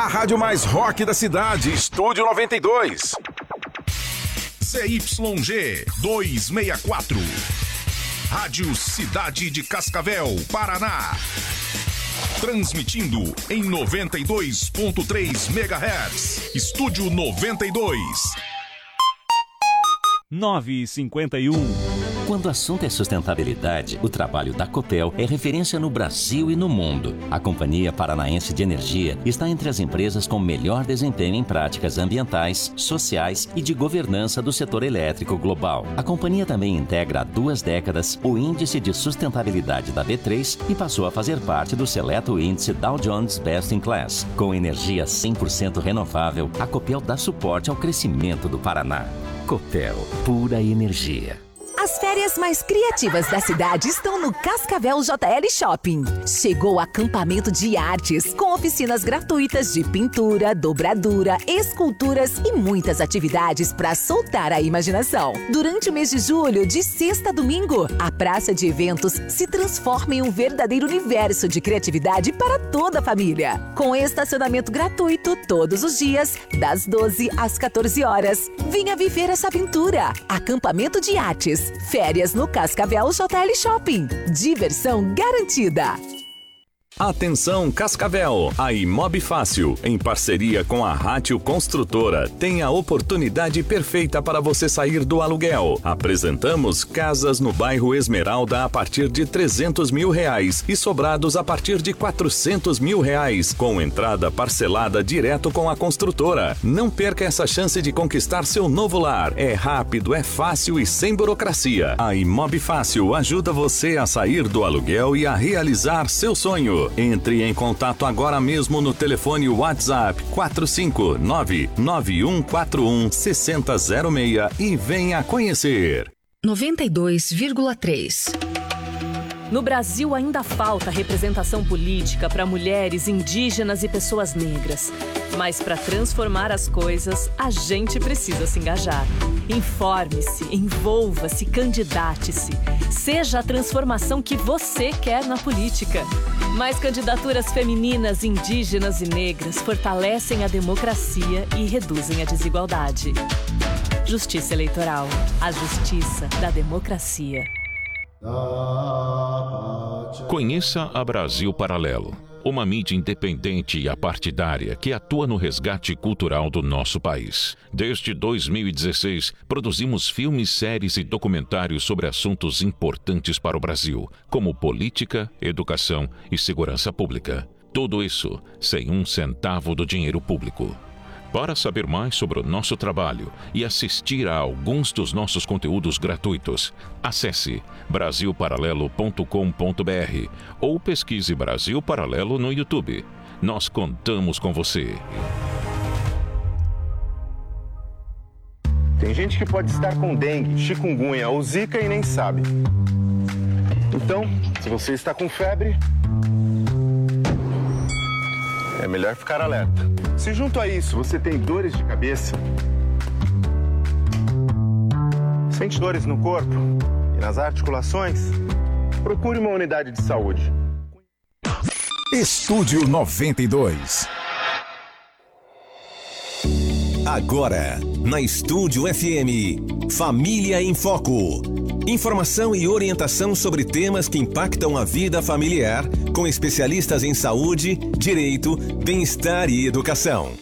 A rádio mais rock da cidade, Estúdio 92. ZYG 264. Rádio Cidade de Cascavel, Paraná. Transmitindo em 92.3 MHz. Estúdio 92. 9h51. Quando o assunto é sustentabilidade, o trabalho da Copel é referência no Brasil e no mundo. A Companhia Paranaense de Energia está entre as empresas com melhor desempenho em práticas ambientais, sociais e de governança do setor elétrico global. A companhia também integra há 2 décadas o Índice de Sustentabilidade da B3 e passou a fazer parte do seleto índice Dow Jones Best in Class. Com energia 100% renovável, a Copel dá suporte ao crescimento do Paraná. Copel, pura energia. As férias mais criativas da cidade estão no Cascavel JL Shopping. Chegou o acampamento de artes, com oficinas gratuitas de pintura, dobradura, esculturas e muitas atividades para soltar a imaginação. Durante o mês de julho, de sexta a domingo, a praça de eventos se transforma em um verdadeiro universo de criatividade para toda a família. Com estacionamento gratuito todos os dias, das 12 às 14 horas. Venha viver essa aventura. Acampamento de artes. Férias no Cascavel JL Shopping. Diversão garantida. Atenção Cascavel, a Imob Fácil, em parceria com a Rátio Construtora, tem a oportunidade perfeita para você sair do aluguel. Apresentamos casas no bairro Esmeralda a partir de R$300 mil e sobrados a partir de R$400 mil, com entrada parcelada direto com a construtora. Não perca essa chance de conquistar seu novo lar. É rápido, é fácil e sem burocracia. A Imob Fácil ajuda você a sair do aluguel e a realizar seu sonho. Entre em contato agora mesmo no telefone WhatsApp 459-9141-6006 e venha conhecer. 92,3. No Brasil ainda falta representação política para mulheres, indígenas e pessoas negras. Mas para transformar as coisas, a gente precisa se engajar. Informe-se, envolva-se, candidate-se. Seja a transformação que você quer na política. Mais candidaturas femininas, indígenas e negras fortalecem a democracia e reduzem a desigualdade. Justiça Eleitoral. A justiça da democracia. Conheça a Brasil Paralelo, uma mídia independente e apartidária que atua no resgate cultural do nosso país. Desde 2016, produzimos filmes, séries e documentários sobre assuntos importantes para o Brasil, como política, educação e segurança pública. Tudo isso sem um centavo do dinheiro público. Para saber mais sobre o nosso trabalho e assistir a alguns dos nossos conteúdos gratuitos, acesse brasilparalelo.com.br ou pesquise Brasil Paralelo no YouTube. Nós contamos com você. Tem gente que pode estar com dengue, chikungunya ou zika e nem sabe. Então, se você está com febre, é melhor ficar alerta. Se junto a isso você tem dores de cabeça, sente dores no corpo e nas articulações, procure uma unidade de saúde. Estúdio 92. Agora, na Estúdio FM, Família em Foco. Informação e orientação sobre temas que impactam a vida familiar, com especialistas em saúde, direito, bem-estar e educação.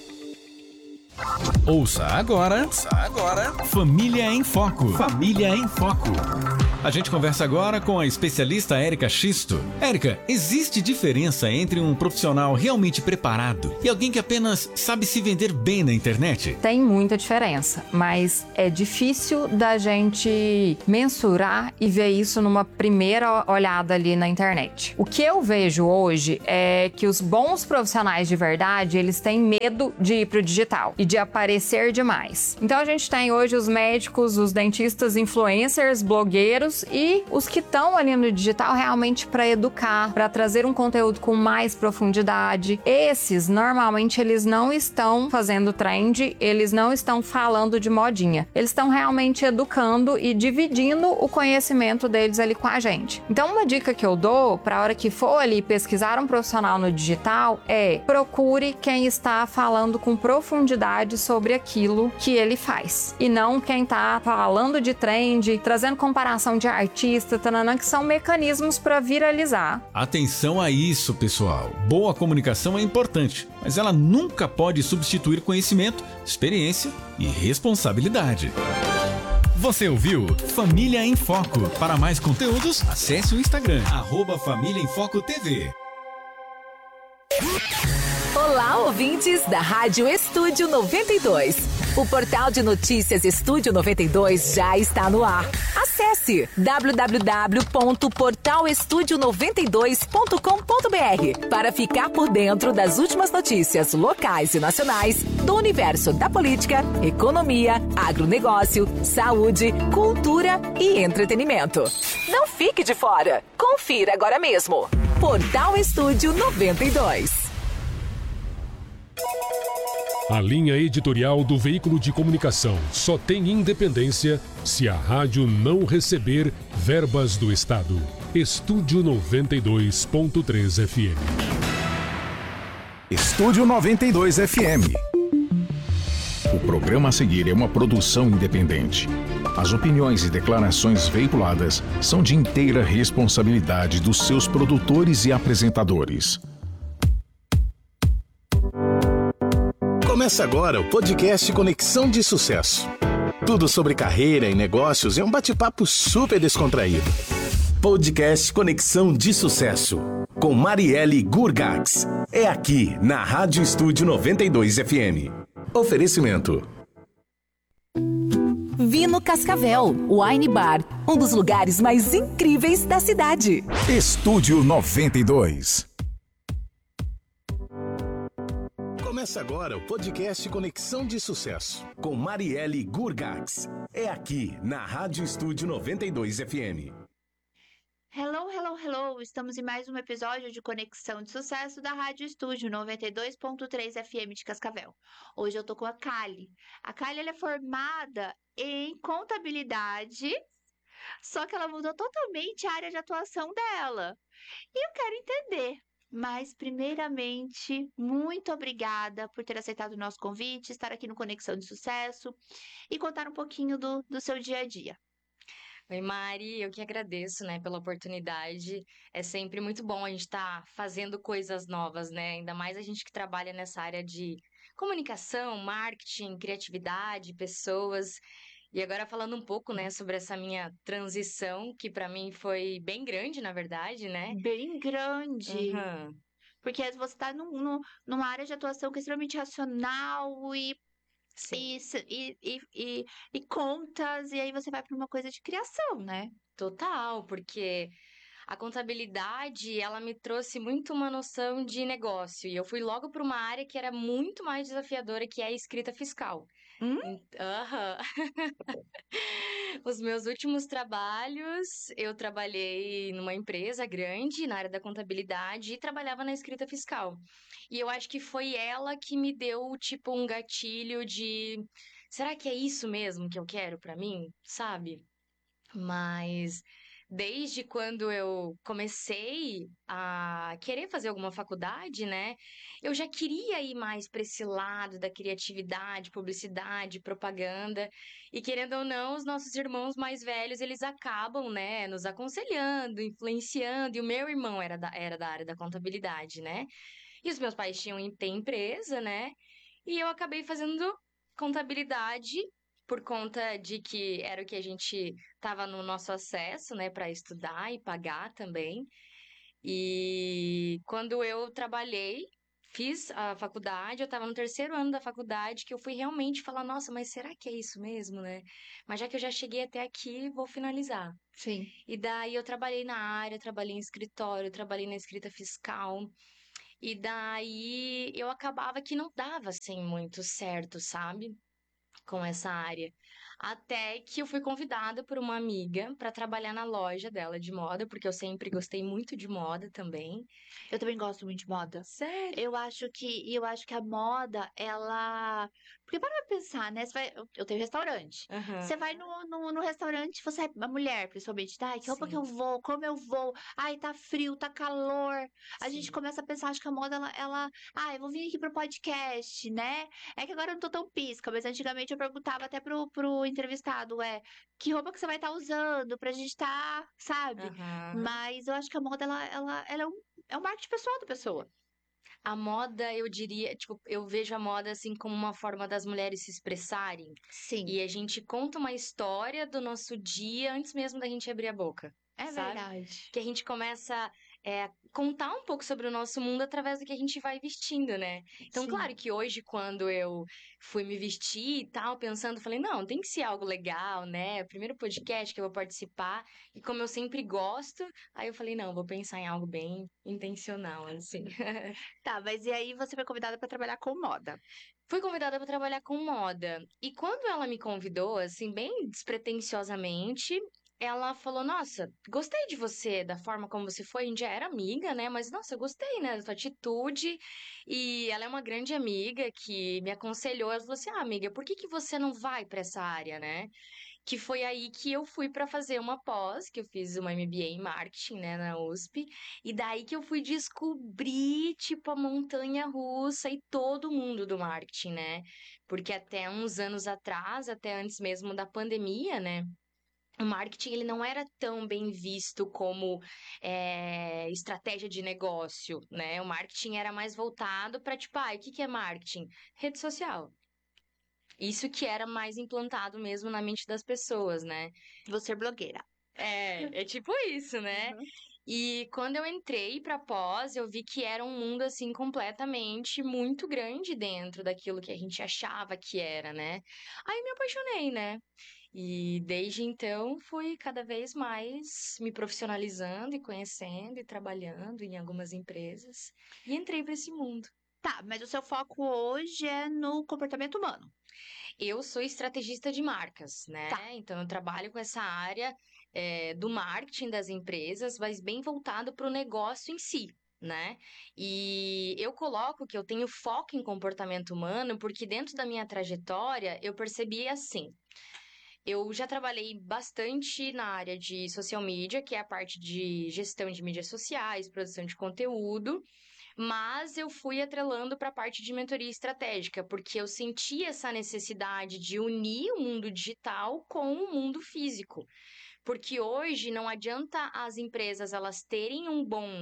Ouça agora. Família em Foco. Família em Foco. A gente conversa agora com a especialista Érica Xisto. Érica, existe diferença entre um profissional realmente preparado e alguém que apenas sabe se vender bem na internet? Tem muita diferença, mas é difícil da gente mensurar e ver isso numa primeira olhada ali na internet. O que eu vejo hoje é que os bons profissionais de verdade, eles têm medo de ir pro digital e de aparecer demais. Então a gente tem hoje os médicos, os dentistas, influencers, blogueiros vídeos e os que estão ali no digital realmente para educar, para trazer um conteúdo com mais profundidade. Esses, normalmente, eles não estão fazendo trend, eles não estão falando de modinha. Eles estão realmente educando e dividindo o conhecimento deles ali com a gente. Então, uma dica que eu dou para a hora que for ali pesquisar um profissional no digital é: procure quem está falando com profundidade sobre aquilo que ele faz. E não quem tá falando de trend, trazendo comparação de artista, tananã, que são mecanismos para viralizar. Atenção a isso, pessoal. Boa comunicação é importante, mas ela nunca pode substituir conhecimento, experiência e responsabilidade. Você ouviu Família em Foco. Para mais conteúdos, acesse o Instagram, @Família em Foco TV. Olá, ouvintes da Rádio Estúdio 92. O portal de notícias Estúdio 92 já está no ar. Acesse www.portalestudio92.com.br para ficar por dentro das últimas notícias locais e nacionais do universo da política, economia, agronegócio, saúde, cultura e entretenimento. Não fique de fora. Confira agora mesmo. Portal Estúdio 92. A linha editorial do veículo de comunicação só tem independência se a rádio não receber verbas do Estado. Estúdio 92.3 FM. Estúdio 92 FM. O programa a seguir é uma produção independente. As opiniões e declarações veiculadas são de inteira responsabilidade dos seus produtores e apresentadores. Começa agora o podcast Conexão de Sucesso. Tudo sobre carreira e negócios em um bate-papo super descontraído. Podcast Conexão de Sucesso, com Marielle Gurgax. É aqui, na Rádio Estúdio 92 FM. Oferecimento. Vino Cascavel, Wine Bar, um dos lugares mais incríveis da cidade. Estúdio 92. Começa agora o podcast Conexão de Sucesso, com Marielle Gurgax. É aqui, na Rádio Estúdio 92 FM. Hello, hello, hello! Estamos em mais um episódio de Conexão de Sucesso da Rádio Estúdio 92.3 FM de Cascavel. Hoje eu tô com a Kali. A Kali, ela é formada em contabilidade, só que ela mudou totalmente a área de atuação dela. E eu quero entender. Mas, primeiramente, muito obrigada por ter aceitado o nosso convite, estar aqui no Conexão de Sucesso e contar um pouquinho do seu dia a dia. Oi, Mari, eu que agradeço, né, pela oportunidade. É sempre muito bom a gente estar fazendo coisas novas, né? Ainda mais a gente que trabalha nessa área de comunicação, marketing, criatividade, pessoas. E agora falando um pouco, né, sobre essa minha transição, que para mim foi bem grande, na verdade, né? Bem grande. Uhum. Porque você está numa área de atuação que é extremamente racional e contas, e aí você vai para uma coisa de criação, né? Total, porque a contabilidade, ela me trouxe muito uma noção de negócio. E eu fui logo para uma área que era muito mais desafiadora, que é a escrita fiscal. Os meus últimos trabalhos, eu trabalhei numa empresa grande na área da contabilidade e trabalhava na escrita fiscal. E eu acho que foi ela que me deu, tipo, um gatilho de... Será que é isso mesmo que eu quero pra mim? Sabe? Mas... Desde quando eu comecei a querer fazer alguma faculdade, né? Eu já queria ir mais para esse lado da criatividade, publicidade, propaganda. E querendo ou não, os nossos irmãos mais velhos, eles acabam, né, nos aconselhando, influenciando. E o meu irmão era da área da contabilidade, né? E os meus pais têm empresa, né? E eu acabei fazendo contabilidade por conta de que era o que a gente estava no nosso acesso, né, para estudar e pagar também. E quando eu trabalhei, fiz a faculdade, eu estava no 3º ano da faculdade, que eu fui realmente falar, nossa, mas será que é isso mesmo, né? Mas já que eu já cheguei até aqui, vou finalizar. Sim. E daí eu trabalhei na área, trabalhei em escritório, trabalhei na escrita fiscal. E daí eu acabava que não dava, assim, muito certo, sabe? Com essa área. Até que eu fui convidada por uma amiga para trabalhar na loja dela de moda, porque eu sempre gostei muito de moda também. Eu também gosto muito de moda. Sério? Eu acho que a moda, ela. Porque para pensar, né? Eu tenho restaurante. Você vai no restaurante, você é uma mulher, principalmente, tá? Ai, que roupa que eu vou? Como eu vou? Ai, tá frio, tá calor. A gente começa a pensar, acho que a moda, Ah, eu vou vir aqui pro podcast, né? É que agora eu não tô tão pisca, mas antigamente eu perguntava até pro entrevistado, que roupa que você vai estar usando pra gente estar, sabe? Mas eu acho que a moda, é um marketing pessoal da pessoa. A moda, eu diria, tipo, eu vejo a moda assim como uma forma das mulheres se expressarem. Sim. E a gente conta uma história do nosso dia antes mesmo da gente abrir a boca. É verdade. Que a gente começa a contar um pouco sobre o nosso mundo através do que a gente vai vestindo, né? Então, claro que hoje, quando eu fui me vestir e tal, pensando, falei, não, tem que ser algo legal, né? O primeiro podcast que eu vou participar. E como eu sempre gosto, aí eu falei, não, vou pensar em algo bem intencional, assim. Tá, mas e aí você foi convidada para trabalhar com moda? Fui convidada para trabalhar com moda. E quando ela me convidou, assim, bem despretensiosamente, ela falou: Nossa, gostei de você, da forma como você foi. A gente já era amiga, né? Mas, nossa, eu gostei, né, da sua atitude. E ela é uma grande amiga que me aconselhou. Ela falou assim: Ah, amiga, por que que você não vai para essa área, né? Que foi aí que eu fui para fazer uma pós, que eu fiz uma MBA em marketing, né, na USP, e daí que eu fui descobrir, tipo, a montanha-russa e todo mundo do marketing, né? Porque até uns anos atrás, até antes mesmo da pandemia, né? O marketing ele não era tão bem visto como estratégia de negócio, né? O marketing era mais voltado para, tipo, o que é marketing? Rede social. Isso que era mais implantado mesmo na mente das pessoas, né? Você é blogueira. É tipo isso, né? E quando eu entrei pra pós, eu vi que era um mundo, assim, completamente muito grande dentro daquilo que a gente achava que era, né? Aí me apaixonei, né? E desde então fui cada vez mais me profissionalizando e conhecendo e trabalhando em algumas empresas. E entrei pra esse mundo. Tá, mas o seu foco hoje é no comportamento humano. Eu sou estrategista de marcas, né? Então, eu trabalho com essa área do marketing das empresas, mas bem voltado para o negócio em si, né? E eu coloco que eu tenho foco em comportamento humano, porque dentro da minha trajetória, eu percebi assim. Eu já trabalhei bastante na área de social media, que é a parte de gestão de mídias sociais, produção de conteúdo, mas eu fui atrelando para a parte de mentoria estratégica, porque eu senti essa necessidade de unir o mundo digital com o mundo físico. Porque hoje não adianta as empresas elas terem um bom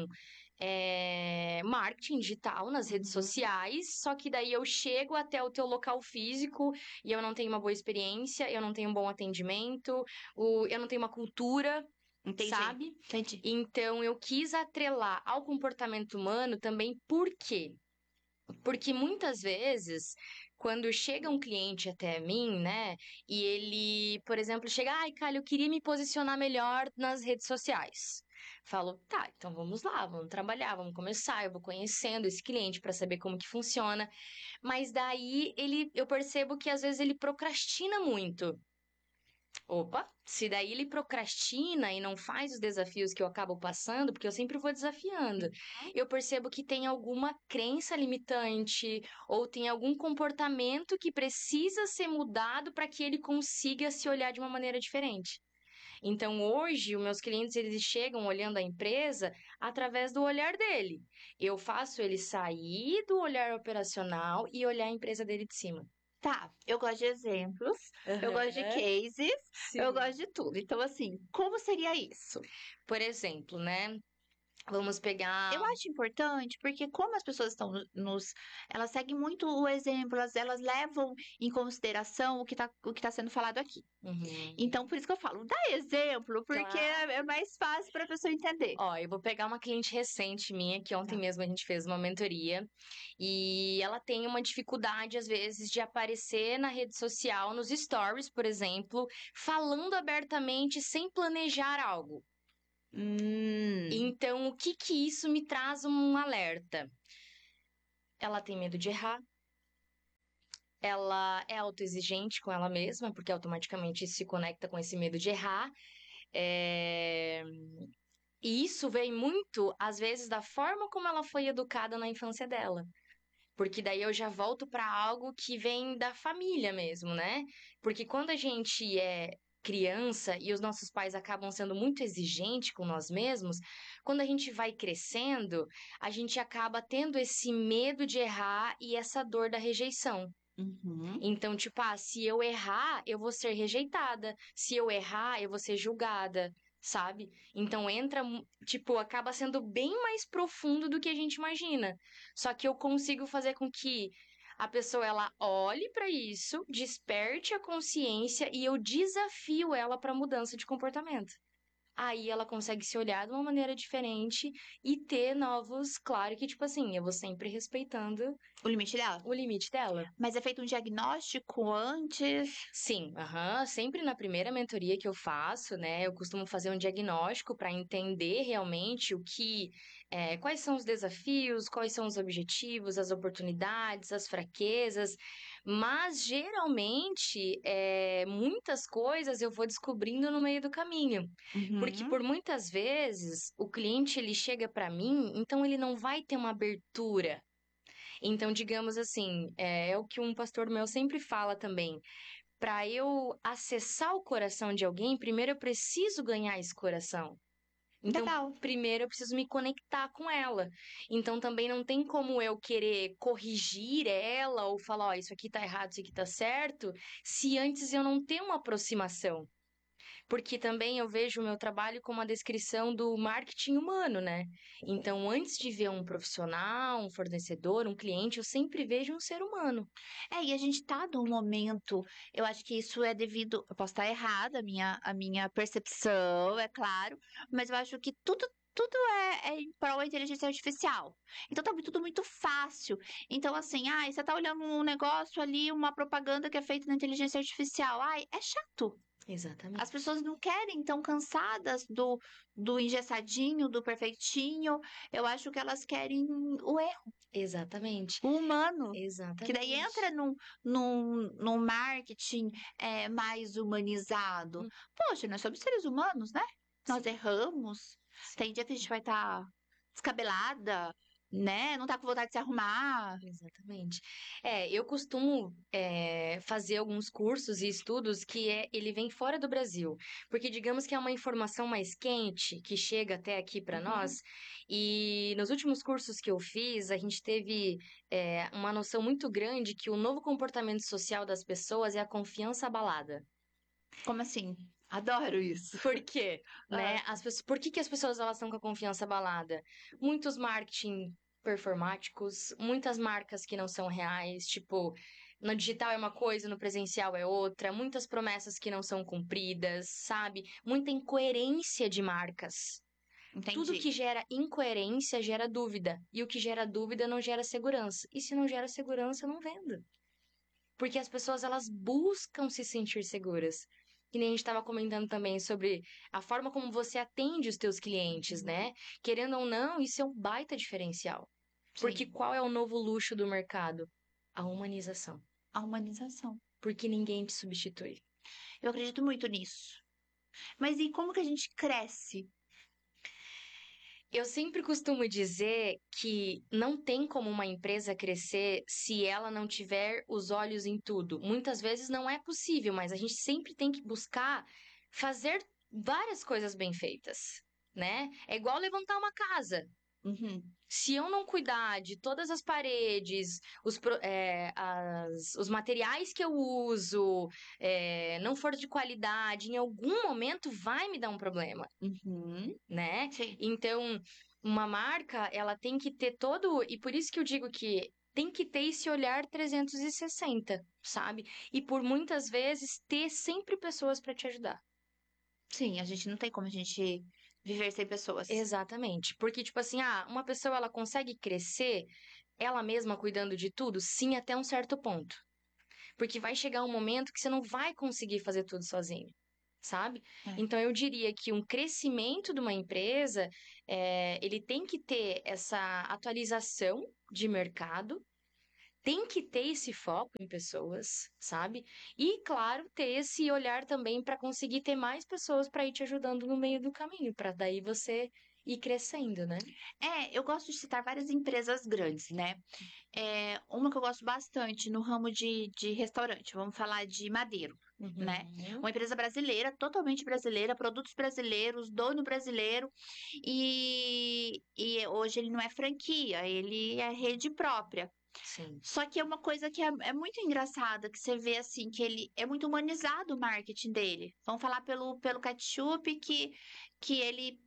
marketing digital nas redes sociais, só que daí eu chego até o teu local físico e eu não tenho uma boa experiência, eu não tenho um bom atendimento, eu não tenho uma cultura. Entendi. Sabe? Entendi. Então, eu quis atrelar ao comportamento humano também, por quê? Porque muitas vezes, quando chega um cliente até mim, né, e ele, por exemplo, chega, Kali, eu queria me posicionar melhor nas redes sociais. Falo, tá, então vamos lá, vamos trabalhar, vamos começar, eu vou conhecendo esse cliente para saber como que funciona. Mas daí, eu percebo que às vezes ele procrastina muito. Opa, se daí ele procrastina e não faz os desafios que eu acabo passando, porque eu sempre vou desafiando, eu percebo que tem alguma crença limitante ou tem algum comportamento que precisa ser mudado para que ele consiga se olhar de uma maneira diferente. Então, hoje, os meus clientes, eles chegam olhando a empresa através do olhar dele. Eu faço ele sair do olhar operacional e olhar a empresa dele de cima. Tá, eu gosto de exemplos, eu gosto de cases, eu gosto de tudo. Então, assim, como seria isso? Por exemplo, né? Vamos pegar... Eu acho importante, porque como as pessoas estão elas seguem muito o exemplo, elas levam em consideração o que tá sendo falado aqui. Então, por isso que eu falo, dá exemplo, porque é mais fácil para a pessoa entender. Ó, eu vou pegar uma cliente recente minha, que ontem mesmo a gente fez uma mentoria, e ela tem uma dificuldade, às vezes, de aparecer na rede social, nos stories, por exemplo, falando abertamente, sem planejar algo. Então, o que isso me traz um alerta? Ela tem medo de errar. ela é autoexigente com ela mesma, porque automaticamente isso se conecta com esse medo de errar. E isso vem muito, às vezes, da forma como ela foi educada na infância dela. Porque daí eu já volto para algo que vem da família mesmo, né? Porque quando a gente é criança e os nossos pais acabam sendo muito exigentes com nós mesmos, quando a gente vai crescendo, a gente acaba tendo esse medo de errar e essa dor da rejeição. Então, tipo, se eu errar, eu vou ser rejeitada. Se eu errar, eu vou ser julgada, sabe? Então entra, tipo, acaba sendo bem mais profundo do que a gente imagina. Só que eu consigo fazer com que a pessoa ela olhe para isso, desperte a consciência e eu desafio ela para mudança de comportamento. Aí ela consegue se olhar de uma maneira diferente e ter novos, claro que, tipo assim, eu vou sempre respeitando o limite dela. O limite dela. Mas é feito um diagnóstico antes? Sim, sempre na primeira mentoria que eu faço, né, eu costumo fazer um diagnóstico para entender realmente o que, quais são os desafios, quais são os objetivos, as oportunidades, as fraquezas, mas geralmente muitas coisas eu vou descobrindo no meio do caminho. Porque por muitas vezes o cliente ele chega para mim, então ele não vai ter uma abertura. Então, digamos assim, é o que um pastor meu sempre fala também. Para eu acessar o coração de alguém, primeiro eu preciso ganhar esse coração. Então, primeiro eu preciso me conectar com ela. Então, também não tem como eu querer corrigir ela ou falar, isso aqui tá errado, isso aqui tá certo, se antes eu não ter uma aproximação. Porque também eu vejo o meu trabalho como a descrição do marketing humano, né? Então, antes de ver um profissional, um fornecedor, um cliente, eu sempre vejo um ser humano. E a gente tá num momento, eu acho que isso é devido, eu posso estar errada, a minha percepção, é claro, mas eu acho que tudo é em prol da inteligência artificial. Então tá tudo muito fácil. Então, assim, você tá olhando um negócio ali, uma propaganda que é feita na inteligência artificial. É chato. Exatamente. As pessoas não querem, estão cansadas do engessadinho, do perfeitinho. Eu acho que elas querem o erro. Exatamente. O humano. Exatamente. Que daí entra num marketing mais humanizado. Poxa, nós somos seres humanos, né? Nós erramos. Tem dia que a gente vai estar descabelada, né? Não tá com vontade de se arrumar. Exatamente. Eu costumo fazer alguns cursos e estudos que ele vem fora do Brasil. Porque digamos que é uma informação mais quente que chega até aqui para nós. E nos últimos cursos que eu fiz, a gente teve uma noção muito grande que o novo comportamento social das pessoas é a confiança abalada. Como assim? Adoro isso. Por quê? Né? Por que as pessoas elas estão com a confiança abalada? Muitos marketing performáticos, muitas marcas que não são reais, tipo, no digital é uma coisa, no presencial é outra, muitas promessas que não são cumpridas, sabe? Muita incoerência de marcas. Entendi. Tudo que gera incoerência gera dúvida, e o que gera dúvida não gera segurança. E se não gera segurança, eu não vendo. Porque as pessoas elas buscam se sentir seguras. Que nem a gente estava comentando também sobre a forma como você atende os teus clientes, né? Querendo ou não, isso é um baita diferencial. Sim. Porque qual é o novo luxo do mercado? A humanização. A humanização. Porque ninguém te substitui. Eu acredito muito nisso. Mas e como que a gente cresce? Eu sempre costumo dizer que não tem como uma empresa crescer se ela não tiver os olhos em tudo. Muitas vezes não é possível, mas a gente sempre tem que buscar fazer várias coisas bem feitas, né? É igual levantar uma casa. Se eu não cuidar de todas as paredes, os materiais que eu uso, não for de qualidade, em algum momento vai me dar um problema, né? Sim. Então, uma marca, ela tem que ter todo... E por isso que eu digo que tem que ter esse olhar 360, sabe? E por muitas vezes ter sempre pessoas para te ajudar. Sim, a gente não tem como a gente viver sem pessoas. Exatamente. Porque, tipo assim, uma pessoa, ela consegue crescer ela mesma cuidando de tudo? Sim, até um certo ponto. Porque vai chegar um momento que você não vai conseguir fazer tudo sozinho, sabe? Então, eu diria que um crescimento de uma empresa, ele tem que ter essa atualização de mercado, tem que ter esse foco em pessoas, sabe? E, claro, ter esse olhar também para conseguir ter mais pessoas para ir te ajudando no meio do caminho, para daí você ir crescendo, né? Eu gosto de citar várias empresas grandes, né? Uma que eu gosto bastante no ramo de restaurante, vamos falar de Madeiro, né? Uma empresa brasileira, totalmente brasileira, produtos brasileiros, dono brasileiro, e hoje ele não é franquia, ele é rede própria. Sim. Só que é uma coisa que é muito engraçada, que você vê assim, que ele é muito humanizado o marketing dele. Vamos falar pelo ketchup, que ele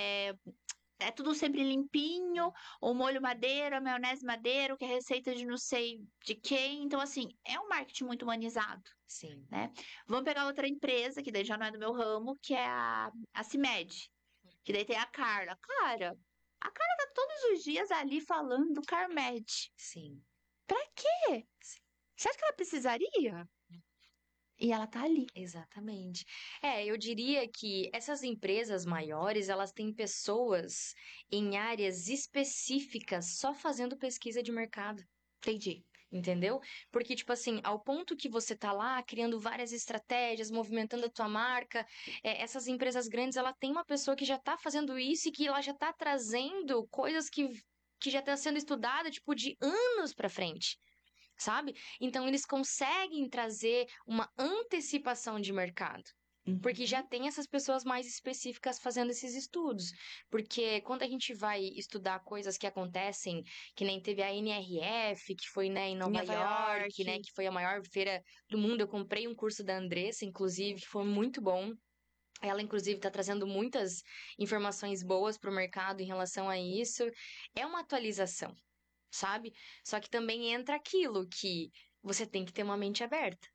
é tudo sempre limpinho, o molho madeira, a maionese madeira, que é receita de não sei de quem. Então, assim, é um marketing muito humanizado. Sim. Né? Vamos pegar outra empresa, que daí já não é do meu ramo, que é a CIMED. Que daí tem a Carla. Cara, a Carla tá todos os dias ali falando do Carmed. Sim. Pra quê? Você acha que ela precisaria? E ela tá ali. Exatamente. Eu diria que essas empresas maiores, elas têm pessoas em áreas específicas só fazendo pesquisa de mercado. Entendi. Entendeu? Porque, tipo assim, ao ponto que você tá lá criando várias estratégias, movimentando a tua marca, essas empresas grandes, ela tem uma pessoa que já tá fazendo isso e que ela já tá trazendo coisas que já tá sendo estudada, tipo, de anos pra frente. Sabe? Então, eles conseguem trazer uma antecipação de mercado. Porque já tem essas pessoas mais específicas fazendo esses estudos. Porque quando a gente vai estudar coisas que acontecem, que nem teve a NRF, que foi, né, em Nova York, né, que foi a maior feira do mundo. Eu comprei um curso da Andressa, inclusive, que foi muito bom. Ela, inclusive, está trazendo muitas informações boas para o mercado em relação a isso. É uma atualização, sabe? Só que também entra aquilo que você tem que ter uma mente aberta.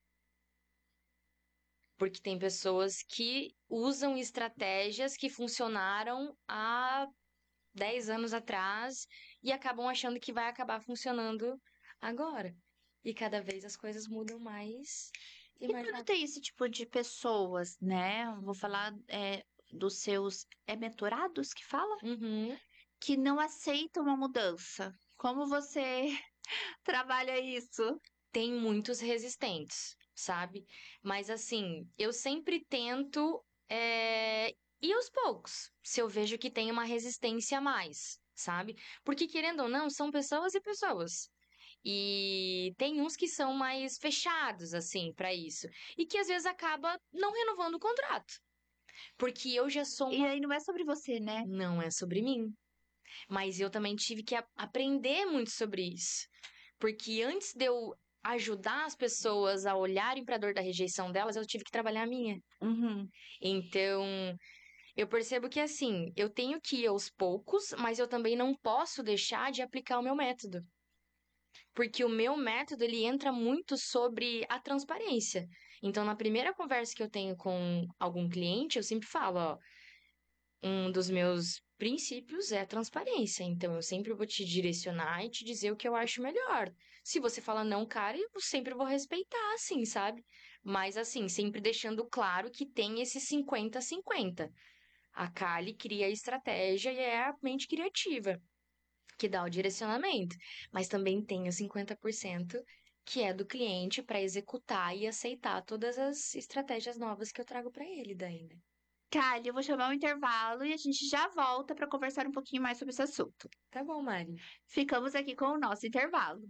Porque tem pessoas que usam estratégias que funcionaram há 10 anos atrás e acabam achando que vai acabar funcionando agora. E cada vez as coisas mudam mais. E quando tem esse tipo de pessoas, né? Vou falar dos seus mentorados que fala? Que não aceitam uma mudança. Como você trabalha isso? Tem muitos resistentes, sabe? Mas assim, eu sempre tento ir aos poucos, se eu vejo que tem uma resistência a mais, sabe? Porque querendo ou não, são pessoas e pessoas. E tem uns que são mais fechados, assim, pra isso. E que às vezes acaba não renovando o contrato. Porque eu já sou E aí não é sobre você, né? Não é sobre mim. Mas eu também tive que aprender muito sobre isso. Porque antes de eu ajudar as pessoas a olharem para a dor da rejeição delas, eu tive que trabalhar a minha. Então, eu percebo que assim, eu tenho que ir aos poucos, mas eu também não posso deixar de aplicar o meu método. Porque o meu método, ele entra muito sobre a transparência. Então, na primeira conversa que eu tenho com algum cliente, eu sempre falo, ó, um dos meus princípios é a transparência. Então, eu sempre vou te direcionar e te dizer o que eu acho melhor. Se você fala não, cara, eu sempre vou respeitar, assim, sabe? Mas, assim, sempre deixando claro que tem esse 50-50. A Kali cria a estratégia e é a mente criativa que dá o direcionamento. Mas também tem o 50% que é do cliente para executar e aceitar todas as estratégias novas que eu trago para ele daí, né? Kali, eu vou chamar um intervalo e a gente já volta para conversar um pouquinho mais sobre esse assunto. Tá bom, Mari. Ficamos aqui com o nosso intervalo.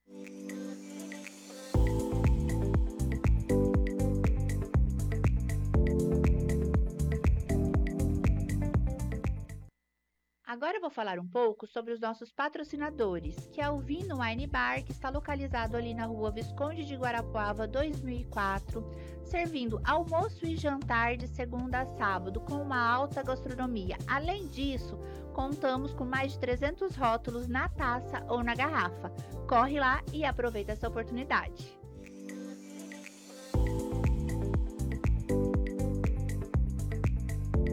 Agora eu vou falar um pouco sobre os nossos patrocinadores, que é o Vino Wine Bar, que está localizado ali na rua Visconde de Guarapuava, 2004, servindo almoço e jantar de segunda a sábado, com uma alta gastronomia. Além disso, contamos com mais de 300 rótulos na taça ou na garrafa. Corre lá e aproveita essa oportunidade.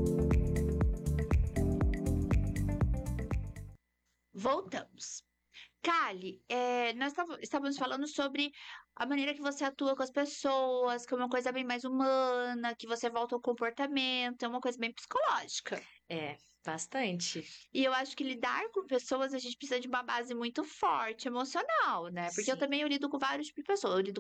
Voltamos. Kali, nós estávamos falando sobre a maneira que você atua com as pessoas, que é uma coisa bem mais humana, que você volta ao comportamento, é uma coisa bem psicológica. Bastante. E eu acho que lidar com pessoas, a gente precisa de uma base muito forte, emocional, né? Porque eu lido com vários tipos de pessoas. Eu lido